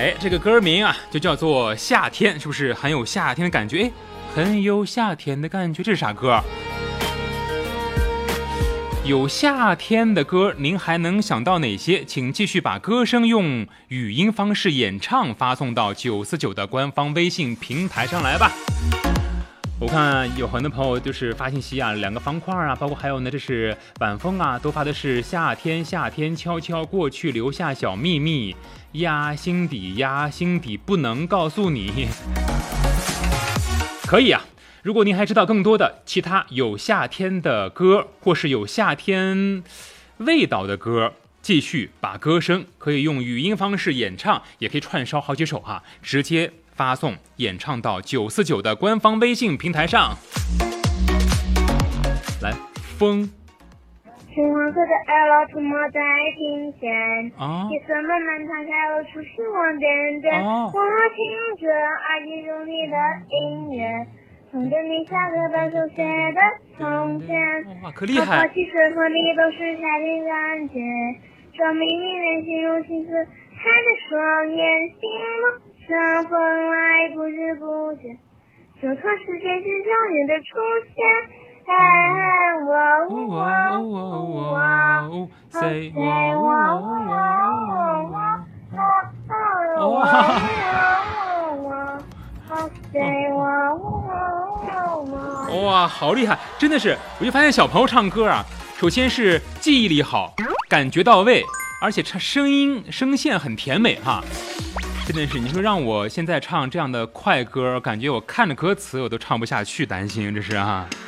这个歌名啊就叫做《夏天》，是不是很有夏天的感觉？很有夏天的感觉，这是啥歌？有夏天的歌，您还能想到哪些？请继续把歌声用语音方式演唱发送到949的官方微信平台上来吧。我看有很多朋友就是发信息啊，2个方块啊，包括还有呢，这是晚风啊，都发的是夏天，夏天悄悄过去，留下小秘密，压心底，压心底，不能告诉你。可以啊。如果您还知道更多的其他有夏天的歌，或是有夏天味道的歌，继续把歌声可以用语音方式演唱，也可以串烧好几首哈，直接发送演唱到949的官方微信平台上。来，风。 金黄色的二楼涂抹在庭前，夜色慢慢摊开，露出星光点点。我听着阿姨如你的音乐，唱着你下课本手写的从前。 哇，可厉害！ 其实和你都是夏天感觉，这秘密连心入心思，看着双眼，心梦像风来不知不觉，就从时间是永远的出现。say 哇，好厉害！真的是，我就发现小朋友唱歌啊，首先是记忆力好，感觉到位，而且唱声线很甜美哈。真的是，你说让我现在唱这样的快歌，感觉我看着歌词我都唱不下去，担心这是哈。